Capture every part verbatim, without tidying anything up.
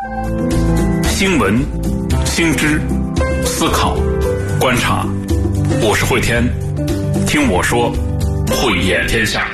新闻、新知、思考、观察，我是慧天，听我说，慧眼天下。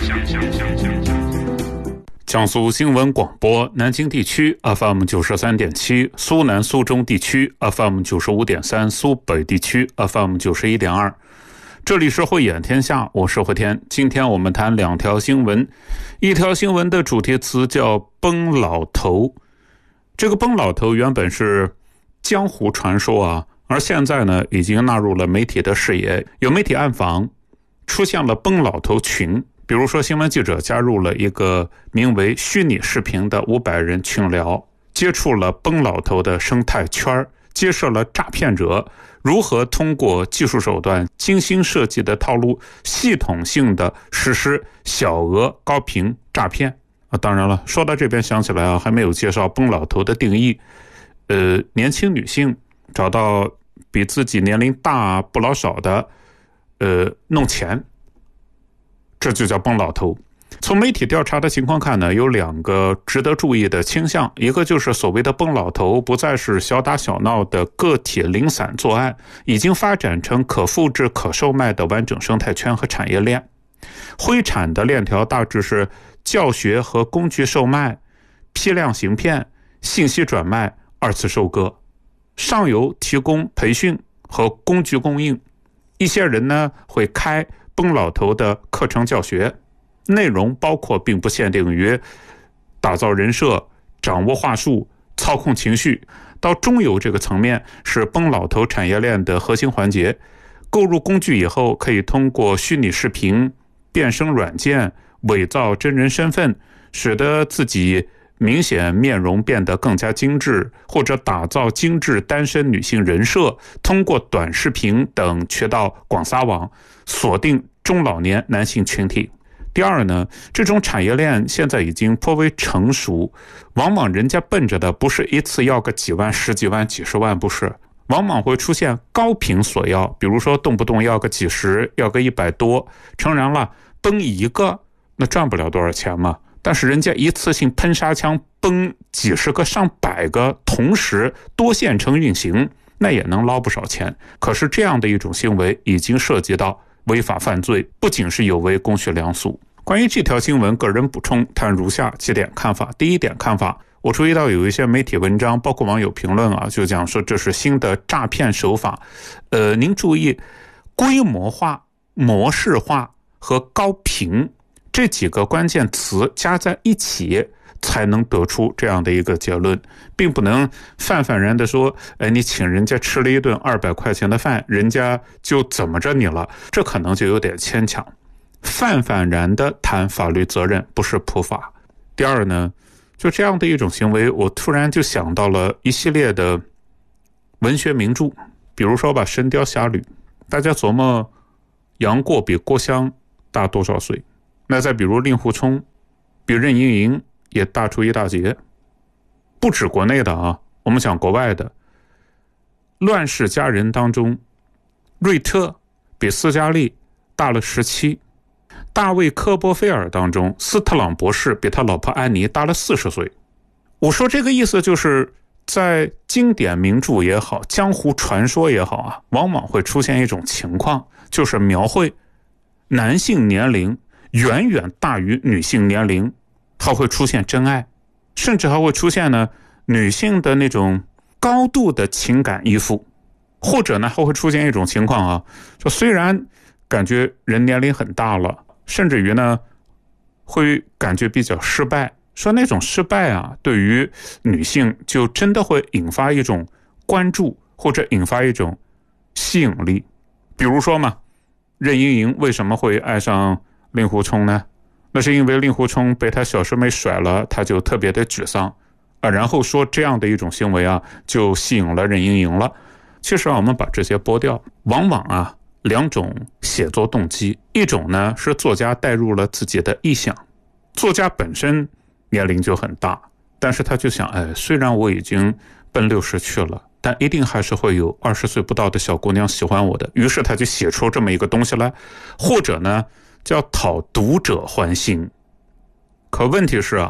江苏新闻广播南京地区 F M 九十三点七，苏南苏中地区 F M 九十五点三，苏北地区 F M 九十一点二。这里是慧眼天下，我是慧天。今天我们谈两条新闻，一条新闻的主题词叫崩老头。这个崩老头原本是江湖传说啊，而现在呢已经纳入了媒体的视野。有媒体暗访，出现了崩老头群，比如说新闻记者加入了一个名为虚拟视频的五百人群聊，接触了崩老头的生态圈，揭示了诈骗者如何通过技术手段精心设计的套路，系统性的实施小额高频诈骗啊。当然了，说到这边想起来啊，还没有介绍崩老头的定义。呃，年轻女性找到比自己年龄大不老少的，呃，弄钱，这就叫崩老头。从媒体调查的情况看呢，有两个值得注意的倾向，一个就是所谓的崩老头不再是小打小闹的个体零散作案，已经发展成可复制可售卖的完整生态圈和产业链。灰产的链条大致是教学和工具售卖、批量行骗、信息转卖、二次收割，上游提供培训和工具供应。一些人呢会开崩老头的课程教学，内容包括并不限定于打造人设、掌握话术、操控情绪。到中游这个层面是崩老头产业链的核心环节，购入工具以后可以通过虚拟视频、变声软件伪造真人身份，使得自己明显面容变得更加精致，或者打造精致单身女性人设，通过短视频等渠道广撒网，锁定中老年男性群体。第二呢，这种产业链现在已经颇为成熟，往往人家奔着的不是一次要个几万、十几万、几十万，不是，往往会出现高频索要，比如说动不动要个几十，要个一百多。诚然了，崩一个那赚不了多少钱嘛，但是人家一次性喷砂枪崩几十个、上百个，同时多线程运行，那也能捞不少钱。可是这样的一种行为已经涉及到违法犯罪，不仅是有违公序良俗。关于这条新闻，个人补充谈如下几点看法。第一点看法，我注意到有一些媒体文章，包括网友评论啊，就讲说这是新的诈骗手法。呃，您注意，规模化、模式化和高频这几个关键词加在一起，才能得出这样的一个结论，并不能泛泛然的说，哎，你请人家吃了一顿二百块钱的饭，人家就怎么着你了，这可能就有点牵强。泛泛然的谈法律责任，不是普法。第二呢，就这样的一种行为，我突然就想到了一系列的文学名著，比如说吧，《神雕侠侣》，大家琢磨杨过比郭襄大多少岁？那再比如令狐冲比任盈盈也大出一大截。不止国内的啊，我们讲国外的，《乱世佳人》当中，瑞特比斯嘉丽大了十七。大卫科波菲尔当中，斯特朗博士比他老婆安妮大了四十岁。我说这个意思就是在经典名著也好，江湖传说也好啊，往往会出现一种情况，就是描绘男性年龄远远大于女性年龄，它会出现真爱，甚至还会出现呢女性的那种高度的情感依附，或者呢还会出现一种情况啊，说虽然感觉人年龄很大了，甚至于呢会感觉比较失败，说那种失败啊，对于女性就真的会引发一种关注，或者引发一种吸引力。比如说嘛，任盈盈为什么会爱上令狐冲呢？那是因为令狐冲被他小师妹甩了，他就特别的沮丧啊，然后说这样的一种行为啊，就吸引了任盈盈了。其实啊，我们把这些剥掉，往往啊两种写作动机，一种呢是作家带入了自己的臆想，作家本身年龄就很大，但是他就想，哎，虽然我已经奔六十去了，但一定还是会有二十岁不到的小姑娘喜欢我的，于是他就写出这么一个东西来。或者呢叫讨读者欢心。可问题是啊，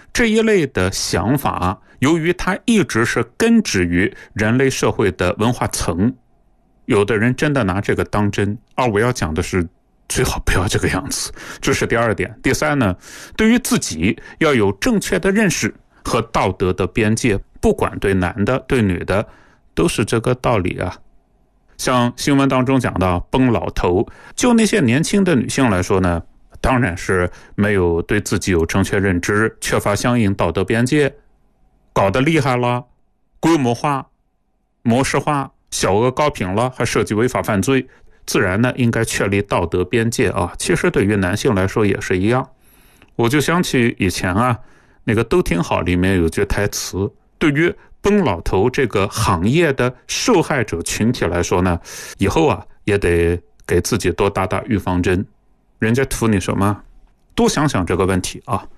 这一类的想法，由于它一直是根植于人类社会的文化层，有的人真的拿这个当真。而我要讲的是，最好不要这个样子，这是第二点。第三呢，对于自己要有正确的认识和道德的边界，不管对男的对女的都是这个道理啊。像新闻当中讲到崩老头，就那些年轻的女性来说呢，当然是没有对自己有正确认知，缺乏相应道德边界，搞得厉害了，规模化、模式化、小额高频了，还涉及违法犯罪，自然呢应该确立道德边界啊。其实对于男性来说也是一样。我就想起以前啊，那个都挺好里面有句台词，对于崩老头这个行业的受害者群体来说呢，以后啊也得给自己多打打预防针。人家图你什么？多想想这个问题啊。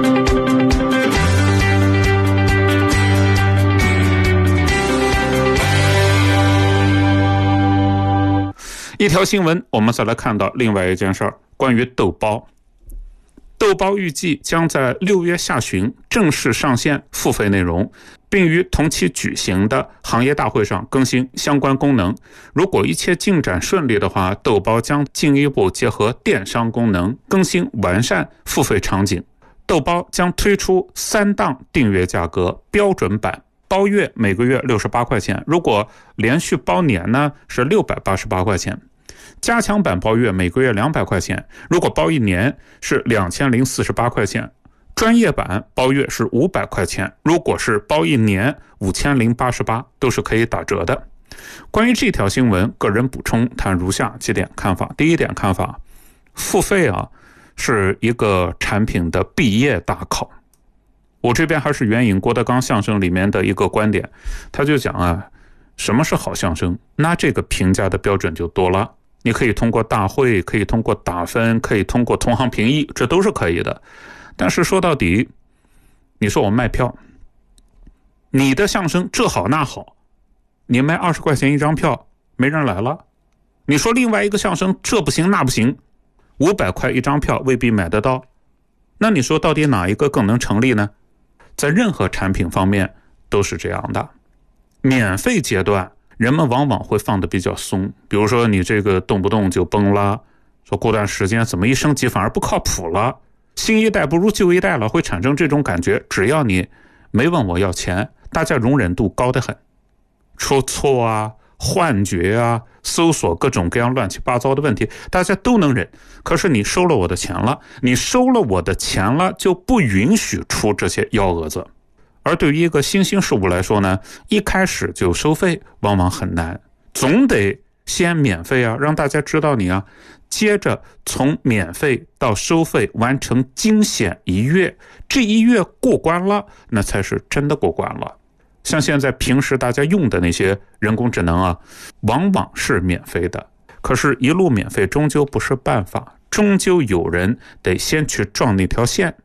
一条新闻，我们再来看到另外一件事儿，关于豆包。豆包预计将在六月下旬正式上线付费内容，并于同期举行的行业大会上更新相关功能。如果一切进展顺利的话，豆包将进一步结合电商功能，更新完善付费场景。豆包将推出三档订阅价格，标准版包月每个月六十八块钱，如果连续包年呢是六百八十八块钱。加强版包月每个月两百块钱，如果包一年是两千零四十八块钱。专业版包月是五百块钱，如果是包一年五千零八十八，都是可以打折的。关于这条新闻，个人补充谈如下几点看法。第一点看法，付费啊是一个产品的毕业大考。我这边还是援引郭德纲相声里面的一个观点，他就讲啊，什么是好相声？那这个评价的标准就多了。你可以通过大会，可以通过打分，可以通过同行评议，这都是可以的。但是说到底，你说我卖票，你的相声这好那好，你卖二十块钱一张票，没人来了。你说另外一个相声这不行那不行，五百块一张票未必买得到。那你说到底哪一个更能成立呢？在任何产品方面都是这样的。免费阶段人们往往会放得比较松，比如说你这个动不动就崩了，说过段时间怎么一升级反而不靠谱了，新一代不如旧一代了，会产生这种感觉。只要你没问我要钱，大家容忍度高得很，出错啊、幻觉啊、搜索各种各样乱七八糟的问题，大家都能忍。可是你收了我的钱了，你收了我的钱了，就不允许出这些幺蛾子。而对于一个新兴事物来说呢，一开始就收费往往很难，总得先免费啊，让大家知道你啊，接着从免费到收费完成惊险一跃，这一跃过关了，那才是真的过关了。像现在平时大家用的那些人工智能啊，往往是免费的，可是一路免费终究不是办法，终究有人得先去撞那条线，